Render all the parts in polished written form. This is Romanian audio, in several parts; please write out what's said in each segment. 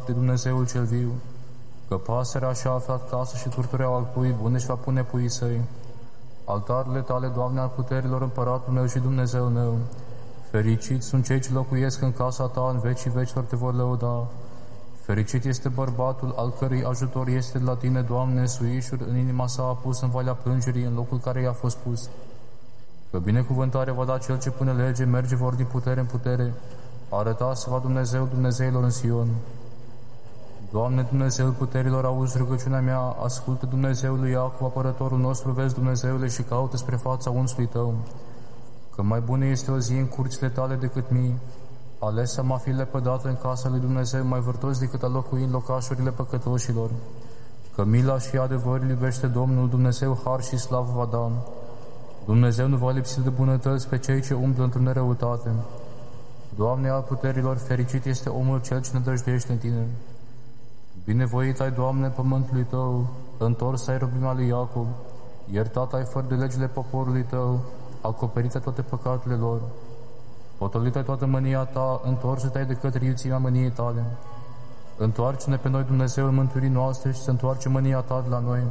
de Dumnezeul cel viu, că pasărea și-a aflat casă și turtureaua al pui bune și va pune puii săi. Altarele tale, Doamne, al puterilor, Împăratul meu și Dumnezeul meu, fericiți sunt cei ce locuiesc în casa ta, în vecii vecilor te vor lăuda. Fericit este bărbatul al cărui ajutor este de la tine, Doamne, suișuri în inima sa a pus în valea plângerii, în locul care i-a fost pus. Că binecuvântare va da cel ce pune lege, merge vor din putere în putere, arăta să va Dumnezeu Dumnezeilor în Sion. Doamne, Dumnezeul puterilor, auzi rugăciunea mea, ascultă Dumnezeul lui Iacov, apărătorul nostru, vezi Dumnezeule și caută spre fața unsului tău. Că mai bună este o zi în curțile tale decât mii, ales să mă fi lepădată în casa lui Dumnezeu, mai vârtos decât a locui în locașurile păcătoșilor. Că mila și adevărul iubește Domnul, Dumnezeu har și slavă va da. Dumnezeu nu va lipsi de bunătăți pe cei ce umblă într-o nerăutate. Doamne al puterilor, fericit este omul cel ce nădăjduiește în tine. Binevoit ai, Doamne, pământului tău, întors ai robimea lui Iacov, iertat ai fără de legile poporului tău, acoperite toate păcatele lor. Potolit ai toată mânia ta, întoarce-te-ai de către iuțimea mâniei tale. Întoarce-ne pe noi, Dumnezeul mântuirii noastre, și să întoarce mânia ta de la noi.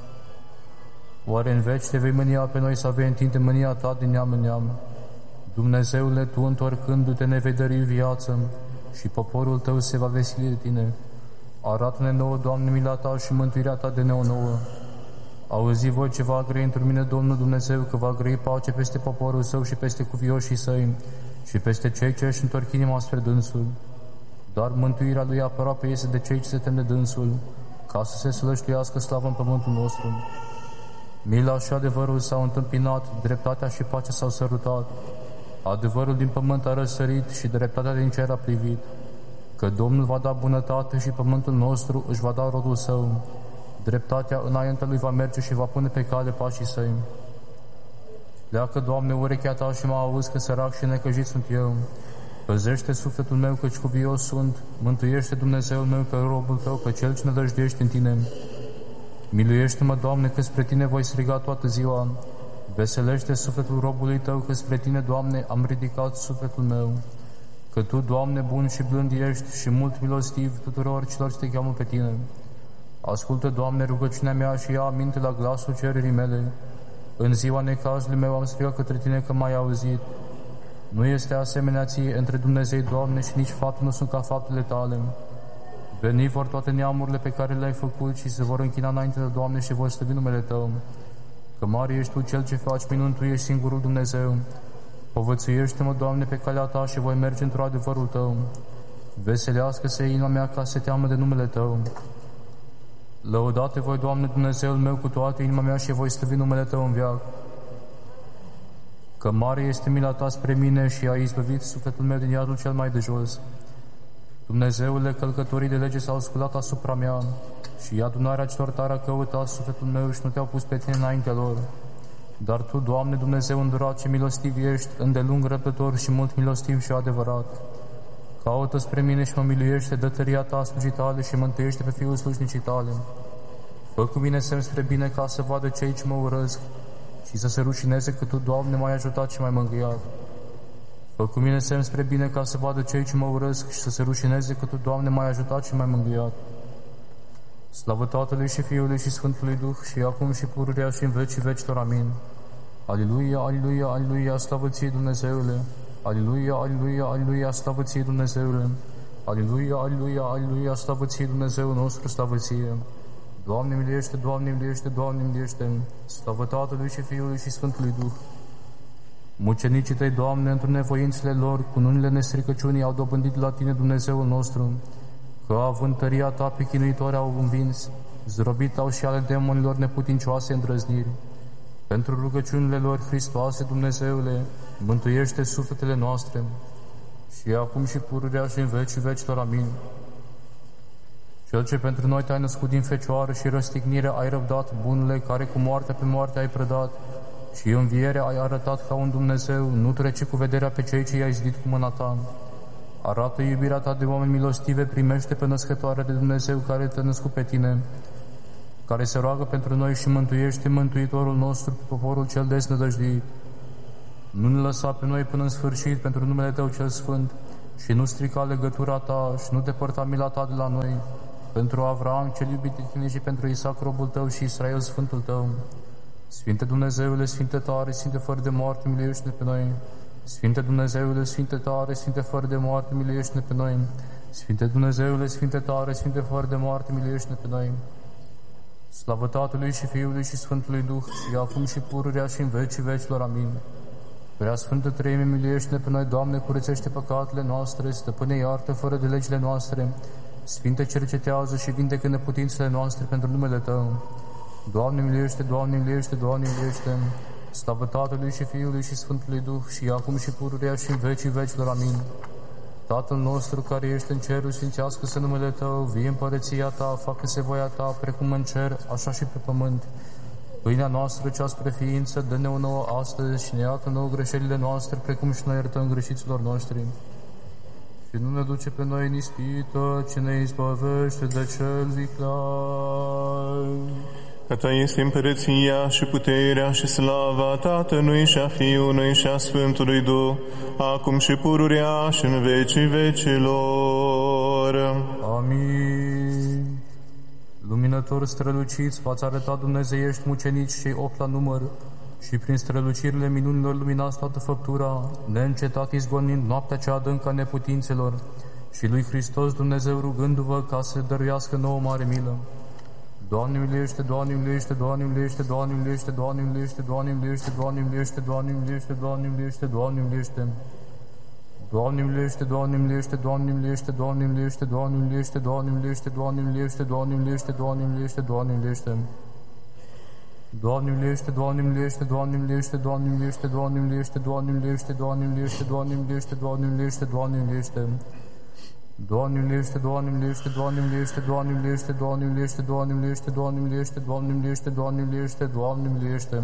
Oare în veci te vei mânia pe noi sau vei întinde mânia ta din neam în neam? Dumnezeule, tu întorcându-te ne vei dări viață și poporul tău se va veseli de tine. Arată-ne nouă, Doamne, mila ta și mântuirea ta de nouă. Auzi voi ce va grăi într mine Domnul Dumnezeu, că va grăi pace peste poporul său și peste cuvioșii săi și peste cei ce își întorc inima spre dânsul. Dar mântuirea lui aproape este de cei ce se tem de dânsul, ca să se slăștuiască slavă în pământul nostru. Mila și adevărul s-au întâmpinat, dreptatea și pacea s-au sărutat. Adevărul din pământ a răsărit și dreptatea din cer a privit. Că Domnul va da bunătate și pământul nostru își va da rodul său. Dreptatea înaintea lui va merge și va pune pe cale pașii săi. Pleacă, Doamne, urechea ta și mă auzi, că sărac și necăjit sunt eu. Păzește sufletul meu, căci cuvios sunt. Mântuiește, Dumnezeul meu, pe robul tău, pe cel ce nădăjduiește în tine. Miluiește-mă, Doamne, că spre tine voi striga toată ziua. Veselește sufletul robului tău, că spre tine, Doamne, am ridicat sufletul meu. Că tu, Doamne, bun și blând ești și mult milostiv tuturor celor ce te cheamă pe tine. Ascultă, Doamne, rugăciunea mea și ia aminte la glasul cererii mele. În ziua necazului meu am strigat către tine, că m-ai auzit. Nu este asemenea ție între Dumnezei, Doamne, și nici faptul nu sunt ca faptele tale. Veni vor toate neamurile pe care le-ai făcut și se vor închina înainte de Doamne și vor slăvi numele Tău. Că mare ești Tu, Cel ce faci minuni, Tu ești singurul Dumnezeu. Povățuiește-mă, Doamne, pe calea Ta și voi merge într-o adevărul Tău. Veselească-se inima mea ca să teamă de numele Tău. Lăudate voi, Doamne, Dumnezeul meu, cu toată inima mea și voi slăvi numele Tău în veac. Că mare este mila Ta spre mine și ai izbăvit sufletul meu din iadul cel mai de jos. Dumnezeule, călcătorii de lege s-au sculat asupra mea și adunarea celor tare a căutat sufletul meu și nu te-au pus pe tine înaintea lor. Dar Tu, Doamne, Dumnezeu îndurat și milostiv ești, îndelung răbdător și mult milostiv și adevărat. Caută spre mine și mă miluiește, dă tăria Ta slujii Tale și mântuiește pe Fiul slujnicii Tale. Fă cu mine semn spre bine ca să vadă cei ce mă urăsc și să se rușineze că Tu, Doamne, m-ai ajutat și m-ai mângâiat. Fă cu mine semn spre bine ca să vadă cei ce mă urăsc și să se rușineze că Tu, Doamne, m-ai ajutat și m-ai mângâiat. Slavă Tatălui și Fiului și Sfântului Duh și acum și pururea și în vecii vecilor. Amin. Aliluia, aliluia, aliluia, slavă Ție, Dumnezeule! Aliluia, aliluia, aliluia, slavă Ție, Dumnezeule! Aliluia, aliluia, aliluia, slavă Ție, Dumnezeu nostru, slavă Ție! Doamne miluiește, Doamne miluiește, Doamne miluiește! Slavă Tatălui și Fiului și Sfântului Duh! Mucenicii Tăi, Doamne, într nevoințele lor, cu nunile nestricăciunii, au dobândit la Tine, Dumnezeul nostru, că având tăria Ta pe chinuitori au învins, zdrobit au și ale demonilor neputincioase îndrăzniri. Pentru rugăciunile lor, Hristoase, Dumnezeule, mântuiește sufletele noastre, și acum și pururea și în vecii vecilor. Amin. Cel ce pentru noi Te-ai născut din Fecioară și răstignire ai răbdat, bunule, care cu moartea pe moarte ai prădat, și învierea ai arătat ca un Dumnezeu, nu trece cu vederea pe cei ce i-ai zidit cu mâna Ta. Arată iubirea Ta de oameni milostive, primește pe născătoarea de Dumnezeu care Te-a născut pe Tine, care se roagă pentru noi și mântuiește Mântuitorul nostru pe poporul cel desnădăjduit. Nu ne lăsa pe noi până în sfârșit pentru numele Tău cel sfânt și nu strica legătura ta și nu depărta mila ta de la noi. Pentru Avram, cel iubit de tine, și pentru Isaac, robul tău, și Israel, sfântul tău. Sfinte Dumnezeule, Sfinte tare, Sfinte fără de moarte, miluiește-ne pe noi. Sfinte Dumnezeule, Sfinte tare, Sfinte fără de moarte, miluiește-ne pe noi. Sfinte Dumnezeule, Sfinte tare, Sfinte fără de moarte, miluiește-ne pe noi. Slavă Tatălui și Fiului și Sfântului Duh, și acum și pururea și în vecii vecilor. Amin. Prea Sfântă Treime, miluiește-ne pe noi, Doamne, curățește păcatele noastre, Stăpâne, iartă fără de legile noastre, Sfinte, cercetează și vindecă neputințele noastre pentru numele Tău. Doamne, miluiește, Doamne, miluiește, Doamne, miluiește. Slavă Tatălui și Fiului și Sfântului Duh, și acum și pururea și în vecii vecilor. Amin. Tatăl nostru care ești în cerul, sfințească-se numele Tău, vie împărăția Ta, facă-se voia Ta, precum în cer, așa și pe pământ. Pâinea noastră cea spre ființă, dă-ne-o nouă astăzi și ne iartă nouă greșelile noastre, precum și noi iertăm greșiților noștri. Și nu ne duce pe noi în ispită, ci ne izbăvește de cel viclean. Că Ta este împărăția și puterea și slava Tatălui și a Fiului și a Sfântului Duh, acum și pururea și în vecii vecilor. Amin. Luminător străluciți, v-ați arătat dumnezeiești mucenici și 8 la număr, și prin strălucirile minunilor luminați toată făptura, neîncetat izgonind noaptea cea adâncă a neputințelor, și lui Hristos Dumnezeu rugându-vă ca să dăruiască nouă mare milă. Doamne miluiește, Doamne miluiește, Doamne miluiește, Doamne miluiește, Doamne miluiește, Doamne miluiește, Doamne miluiește, Doamne miluiește, Doamne miluiește, Doamne miluiește. Doamne miluiește, Doamne miluiește, Doamne miluiește, Doamne miluiește, Doamne miluiește, Doamne miluiește, Doamne miluiește, Doamne miluiește, Doamne miluiește, Doamne miluiește. Doamne miluiește, Doamne miluiește, Doamne miluiește, Doamne miluiește, Doamne miluiește, Doamne miluiește, Doamne miluiește, Doamne miluiește, Doamne miluiește, Doamne miluiește. Doamne miluiește, Doamne miluiește, Doamne miluiește, Doamne miluiește, Doamne miluiește, Doamne miluiește, Doamne miluiește, Doamne miluiește, Doamne miluiește, Doamne miluiește.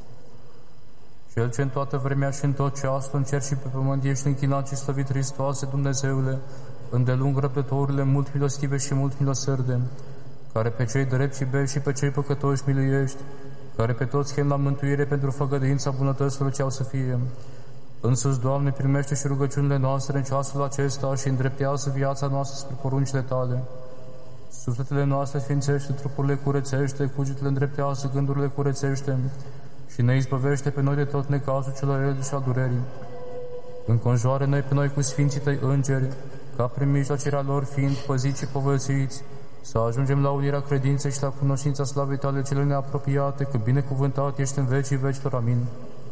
Cel ce în toată vremea și în tot ceasul, în cer și pe pământ, ești închinat și slăvit, Hristoase, Dumnezeule, îndelung răbdătorile, mult milostive și mult milosărde, care pe cei drepți și beli și pe cei păcătoși miluiești, care pe toți chem la mântuire pentru făgăduința bunătăților ce au să fie. Însuți, Doamne, primește și rugăciunile noastre în ceasul acesta și îndreptează viața noastră spre poruncile Tale. Sufletele noastre sfințește, trupurile curățește, cugetele îndreptează, gândurile curățește și ne izbăvește pe noi de tot necazul celor rele și al durerii. Înconjoară-ne pe noi cu sfinții Tăi îngeri, ca prin mijloacerea lor fiind păziți și povățuiți, să ajungem la unirea credinței și la cunoștința slavei Tale cele neapropiate, că binecuvântat ești în vecii vecilor. Amin.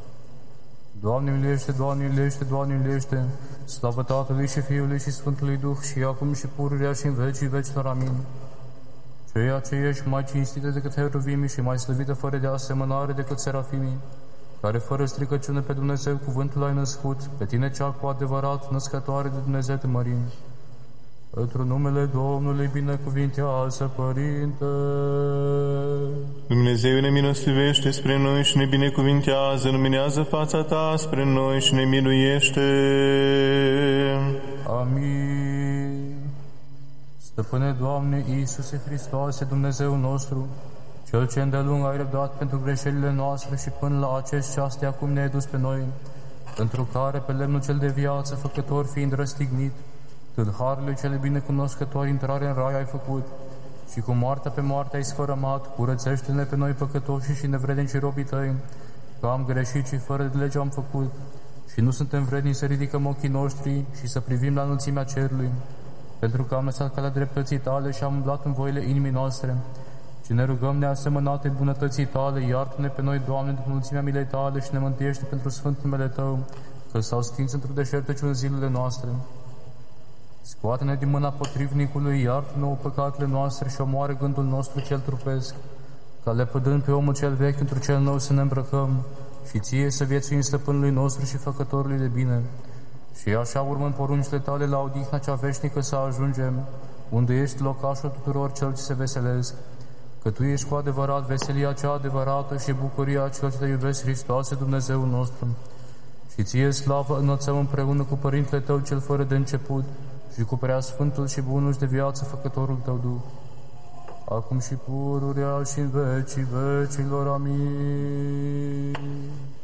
Doamne miluiește, Doamne miluiește, Doamne miluiește, slavă Tatălui și Fiului și Sfântului Duh, și acum și pururea și în vecii vecilor. Amin. Ceea ce ești mai cinstită decât heruvimii și mai slăvită fără de asemănare decât serafimii, care fără stricăciune pe Dumnezeu cuvântul ai născut, pe Tine cea cu adevărat născătoare de Dumnezeu te mărim. Pentru numele Domnului binecuvintează, Părinte. Dumnezeu ne milostivește spre noi și ne binecuvintează, luminează fața Ta spre noi și ne miluiește. Amin. Stăpâne, Doamne, Iisuse Hristoase, Dumnezeu nostru, Cel ce îndelung ai răbdat pentru greșelile noastre și până la acest ceas de acum ne-ai dus pe noi, pentru care pe lemnul cel de viață, făcător fiind răstignit, tâlharului cele binecunoscător intrare în rai ai făcut, și cu moartea pe moarte ai sfărămat, curățește-ne pe noi păcătoși și nevrednici robii Tăi, că am greșit și fără de lege am făcut, și nu suntem vredni să ridicăm ochii noștri și să privim la înălțimea cerului, pentru că am lăsat calea dreptății Tale și am umblat în voile inimii noastre. Și ne rugăm neasemănate bunătății Tale, iartă-ne pe noi, Doamne, de înălțimea milei Tale și ne mântuiește pentru sfântul numele Tău, că s-au stins într-o deșertăciune zilele noastre. Scoate-ne din mâna potrivnicului, iartă-ne păcatele noastre și omoară gândul nostru cel trupesc, ca lepădând pe omul cel vechi într cel nou să ne îmbrăcăm și Ție să viețuim stăpânului nostru și făcătorului de bine. Și așa, urmând poruncile Tale la odihna cea veșnică, să ajungem, unde ești locașul tuturor celor ce se veselesc, că Tu ești cu adevărat veselia cea adevărată și bucuria celor ce Te iubesc, Hristoase, Dumnezeul nostru. Și Ție slavă înălțăm împreună cu Părintele Tău cel fără de început și cu Preasfântul și bunul și de viață Făcătorul Tău Duh, acum și pururea și în vecii vecilor. Amin.